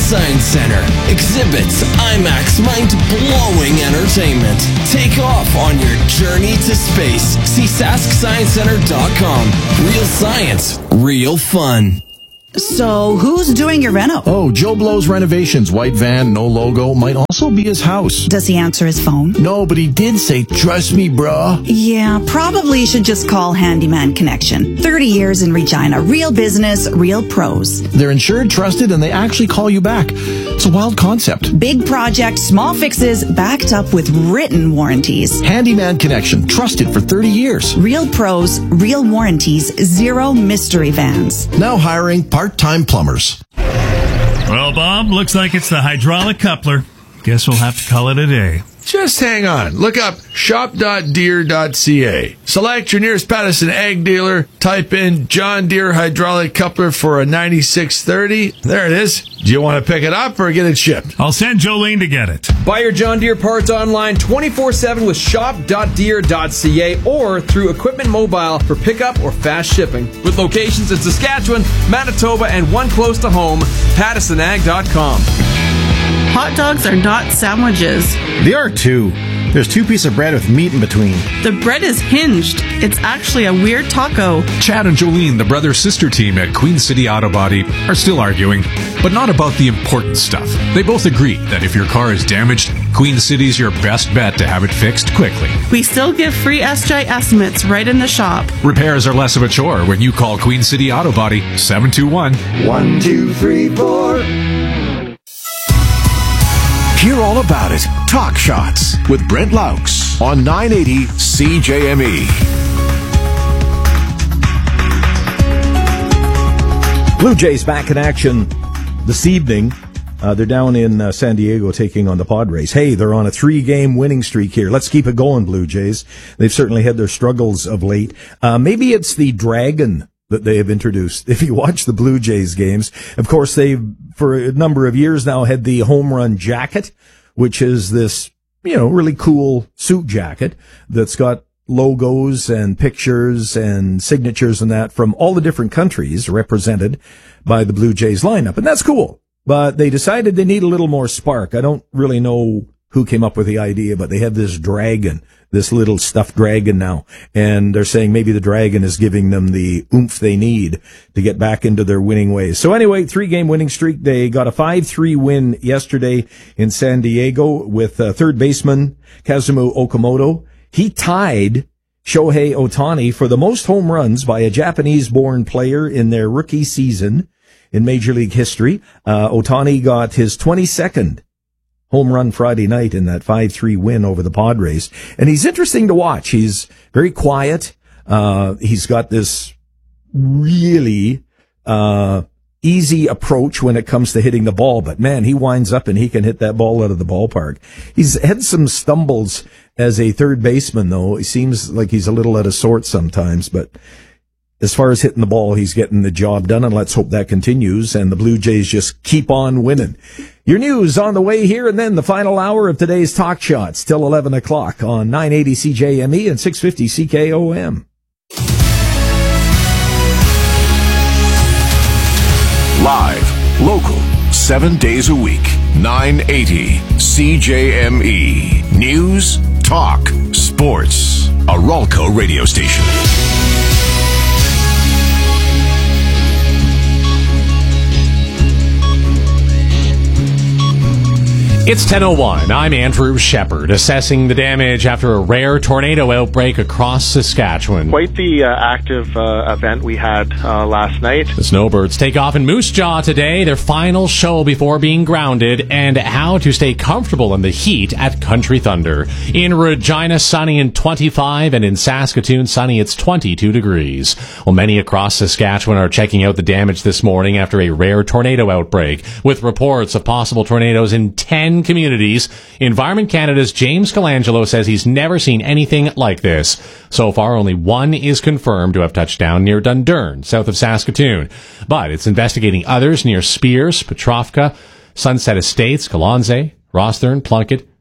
Science Center. Exhibits, IMAX, mind-blowing entertainment. Take off on your journey to space. See SaskScienceCenter.com. Real science, real fun. So, who's doing your reno? Oh, Joe Blow's Renovations. White van, no logo. Might also be his house. Does he answer his phone? No, but he did say, trust me, bruh. Yeah, probably should just call Handyman Connection. 30 years in Regina. Real business, real pros. They're insured, trusted, and they actually call you back. It's a wild concept. Big project, small fixes, backed up with written warranties. Handyman Connection. Trusted for 30 years. Real pros, real warranties, zero mystery vans. Now hiring part-time plumbers. Well, Bob, looks like it's the hydraulic coupler. Guess we'll have to call it a day. Just hang on. Look up shop.deere.ca. Select your nearest Patterson ag dealer. Type in John Deere hydraulic coupler for a 9630. There it is. Do you want to pick it up or get it shipped? I'll send Jolene to get it. Buy your John Deere parts online 24/7 with shop.deere.ca or through Equipment Mobile for pickup or fast shipping. With locations in Saskatchewan, Manitoba, and one close to home, PattersonAg.com. Hot dogs are not sandwiches. They are too. There's 2 pieces of bread with meat in between. The bread is hinged. It's actually a weird taco. Chad and Jolene, the brother-sister team at Queen City Auto Body, are still arguing, but not about the important stuff. They both agree that if your car is damaged, Queen City's your best bet to have it fixed quickly. We still give free SJ estimates right in the shop. Repairs are less of a chore when you call Queen City Auto Body 721-1234. Hear all about it. Talk Shots with Brent Laux on 980 CJME. Blue Jays back in action this evening. They're down in San Diego taking on the Padres. Hey, they're on a 3-game winning streak here. Let's keep it going, Blue Jays. They've certainly had their struggles of late. Maybe it's the Dragon that they have introduced. If you watch the Blue Jays games, of course, they've, for a number of years now, had the home run jacket, which is this, really cool suit jacket that's got logos and pictures and signatures and that from all the different countries represented by the Blue Jays lineup. And that's cool. But they decided they need a little more spark. I don't really know who came up with the idea, but they have this dragon, this little stuffed dragon now. And they're saying maybe the dragon is giving them the oomph they need to get back into their winning ways. So anyway, 3-game winning streak. They got a 5-3 win yesterday in San Diego with third baseman Kazumu Okamoto. He tied Shohei Ohtani for the most home runs by a Japanese-born player in their rookie season in Major League history. Ohtani got his 22nd home run Friday night in that 5-3 win over the Padres. And he's interesting to watch. He's very quiet. He's got this really easy approach when it comes to hitting the ball. But, man, he winds up and he can hit that ball out of the ballpark. He's had some stumbles as a third baseman, though. He seems like he's a little out of sorts sometimes. But as far as hitting the ball, he's getting the job done, and let's hope that continues, and the Blue Jays just keep on winning. Your news on the way here, and then the final hour of today's Talk Shots till 11 o'clock on 980 CJME and 650 CKOM. Live, local, 7 days a week, 980 CJME. News, talk, sports. A Ralco radio station. It's 10:01. I'm Andrew Shepard, assessing the damage after a rare tornado outbreak across Saskatchewan. Quite the active event we had last night. The Snowbirds take off in Moose Jaw today, their final show before being grounded, and how to stay comfortable in the heat at Country Thunder. In Regina, sunny and 25, and in Saskatoon, sunny, it's 22 degrees. Well, many across Saskatchewan are checking out the damage this morning after a rare tornado outbreak, with reports of possible tornadoes in 10 communities. Environment Canada's James Colangelo says he's never seen anything like this. So far, only one is confirmed to have touched down near Dundurn, south of Saskatoon. But it's investigating others near Spears, Petrovka, Sunset Estates, Kalonze, Rosthern, Plunkett,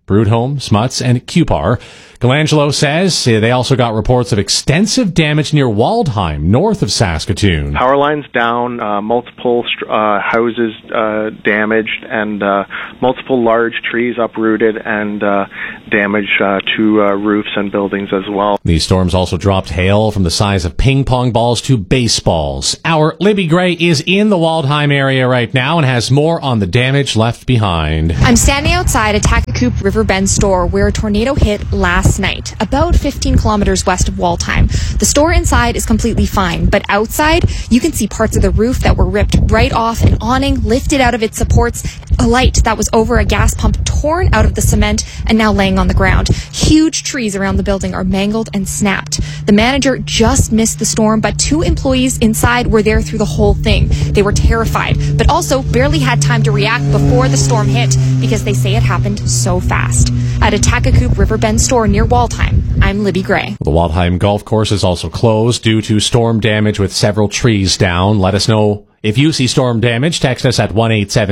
Prudhomme, Smuts, and Cupar. Colangelo says they also got reports of extensive damage near Waldheim, north of Saskatoon. Power lines down, multiple houses damaged, and multiple large trees uprooted and damage to roofs and buildings as well. These storms also dropped hail from the size of ping pong balls to baseballs. Our Libby Gray is in the Waldheim area right now and has more on the damage left behind. I'm standing outside a Takakoop Riverbend store where a tornado hit last night, about 15 kilometers west of Waldheim. The store inside is completely fine, but outside you can see parts of the roof that were ripped right off, an awning lifted out of its supports, a light that was over a gas pump torn out of the cement and now laying on the ground. Huge trees around the building are mangled and snapped. The manager just missed the storm, but 2 employees inside were there through the whole thing. They were terrified, but also barely had time to react before the storm hit because they say it happened so fast. At a Takakoop Riverbend store near Waldheim, I'm Libby Gray. The Waldheim Golf Course is also closed due to storm damage with several trees down. Let us know if you see storm damage. Text us at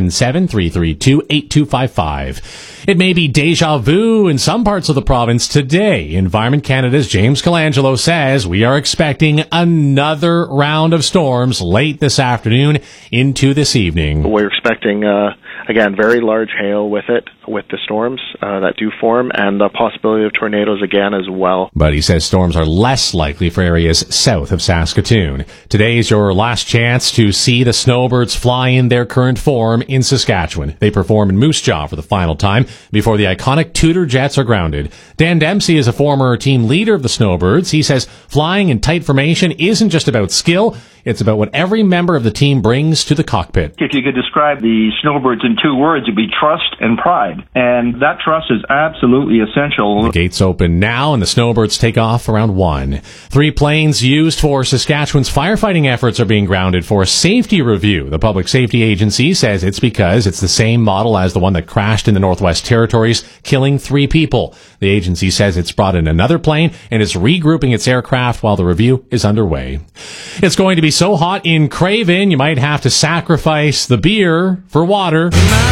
1-877-332-8255. It may be deja vu in some parts of the province today. Environment Canada's James Colangelo says we are expecting another round of storms late this afternoon into this evening. We're expecting, again, very large hail with the storms that do form, and the possibility of tornadoes again as well. But he says storms are less likely for areas south of Saskatoon. Today is your last chance to see the snowbirds fly in their current form in Saskatchewan. They perform in Moose Jaw for the final time before the iconic Tudor Jets are grounded. Dan Dempsey is a former team leader of the Snowbirds. He says flying in tight formation isn't just about skill, it's about what every member of the team brings to the cockpit. If you could describe the Snowbirds in 2 words, it'd be trust and pride. And that trust is absolutely essential. The gates open now and the Snowbirds take off around 1. 3 planes used for Saskatchewan's firefighting efforts are being grounded for a safety review. The Public Safety Agency says it's because it's the same model as the one that crashed in the Northwest Territories, killing 3 people. The agency says it's brought in another plane and is regrouping its aircraft while the review is underway. It's going to be so hot in Craven, you might have to sacrifice the beer for water.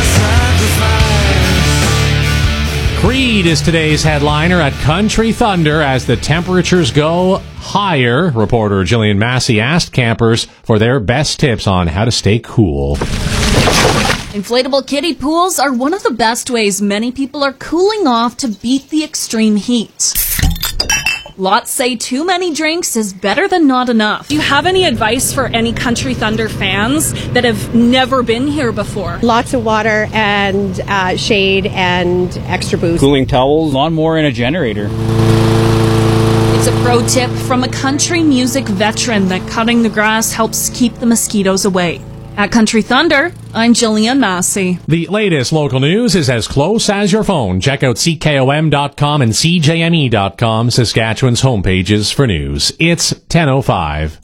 Creed is today's headliner at Country Thunder as the temperatures go higher. Reporter Jillian Massey asked campers for their best tips on how to stay cool. Inflatable kiddie pools are one of the best ways many people are cooling off to beat the extreme heat. Lots say too many drinks is better than not enough. Do you have any advice for any Country Thunder fans that have never been here before? Lots of water and shade and extra boost. Cooling towels, lawnmower, and a generator. It's a pro tip from a country music veteran that cutting the grass helps keep the mosquitoes away. At Country Thunder, I'm Jillian Massey. The latest local news is as close as your phone. Check out CKOM.com and CJME.com, Saskatchewan's homepages for news. It's 10:05.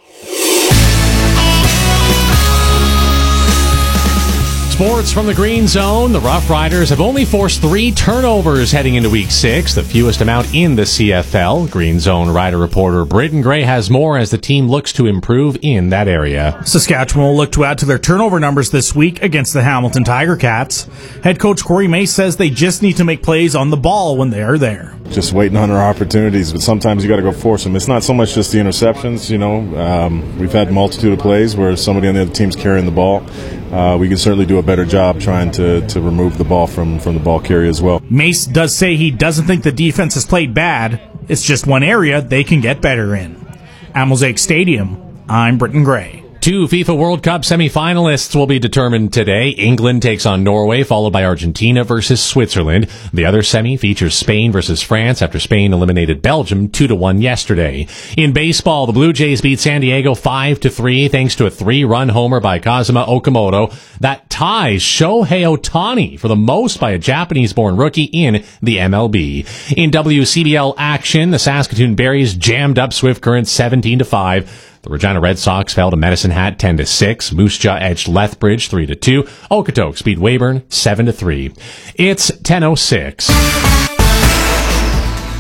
Sports from the Green Zone. The Rough Riders have only forced 3 turnovers heading into Week 6, the fewest amount in the CFL. Green Zone Rider reporter Britton Gray has more as the team looks to improve in that area. Saskatchewan will look to add to their turnover numbers this week against the Hamilton Tiger Cats. Head coach Corey Mace says they just need to make plays on the ball when they are there. Just waiting on our opportunities, but sometimes you got to go force them. It's not so much just the interceptions, we've had a multitude of plays where somebody on the other team's carrying the ball. We can certainly do a better job trying to remove the ball from the ball carrier as well. Mace does say he doesn't think the defense has played bad. It's just one area they can get better in. At Mosaic Stadium, I'm Britton Gray. 2 FIFA World Cup semi-finalists will be determined today. England takes on Norway, followed by Argentina versus Switzerland. The other semi features Spain versus France after Spain eliminated Belgium 2-1 yesterday. In baseball, the Blue Jays beat San Diego 5-3 thanks to a 3-run homer by Kazuma Okamoto. That ties Shohei Ohtani for the most by a Japanese-born rookie in the MLB. In WCBL action, the Saskatoon Berries jammed up Swift Current 17-5. The Regina Red Sox fell to Medicine Hat 10-6. Moose Jaw edged Lethbridge 3-2. Okotoks beat Weyburn 7-3. It's 10:06.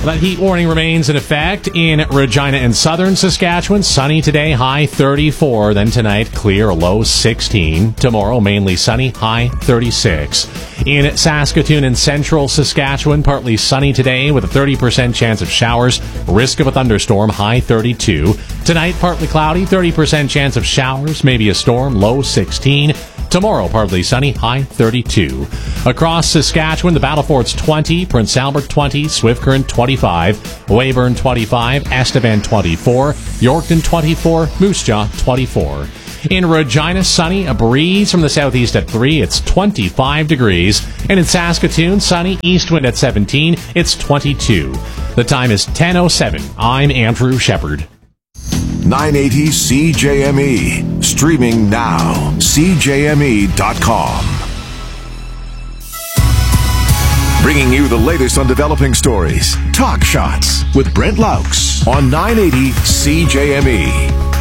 That heat warning remains in effect in Regina and southern Saskatchewan. Sunny today, high 34. Then tonight, clear, low 16. Tomorrow, mainly sunny, high 36. In Saskatoon and central Saskatchewan, partly sunny today with a 30% chance of showers. Risk of a thunderstorm, high 32. Tonight, partly cloudy, 30% chance of showers, maybe a storm, low 16. Tomorrow, partly sunny, high 32. Across Saskatchewan, the Battle Fort's 20, Prince Albert 20, Swift Current 25, Weyburn 25, Estevan 24, Yorkton 24, Moose Jaw 24. In Regina, sunny, a breeze from the southeast at 3, it's 25 degrees. And in Saskatoon, sunny, east wind at 17, it's 22. The time is 10:07. I'm Andrew Shepard. 980 CJME. Streaming now. CJME.com. Bringing you the latest on developing stories. Talk Shots with Brent Laux on 980 CJME.